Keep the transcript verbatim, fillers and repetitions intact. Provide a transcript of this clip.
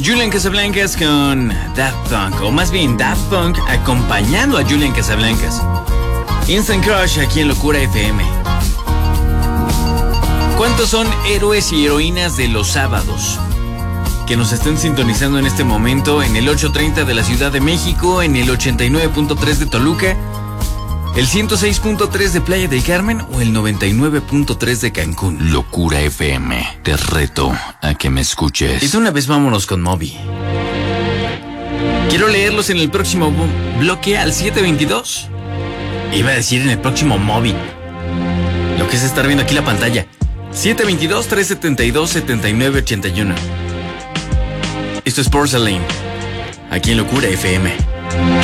Julian Casablancas con Daft Punk, o más bien Daft Punk acompañando a Julian Casablancas. Instant Crush aquí en Locura F M. ¿Cuántos son héroes y heroínas de los sábados que nos estén sintonizando en este momento en el ochocientos treinta de la Ciudad de México, en el ochenta y nueve punto tres de Toluca, el ciento seis punto tres de Playa del Carmen o el noventa y nueve punto tres de Cancún? Locura F M, te reto a que me escuches. Y de una vez vámonos con Moby. Quiero leerlos en el próximo bloque al siete veintidós. Iba a decir en el próximo Moby, lo que es estar viendo aquí la pantalla. siete veintidós, trescientos setenta y dos, setenta y nueve ochenta y uno. Esto es Porcelain, aquí en Locura F M.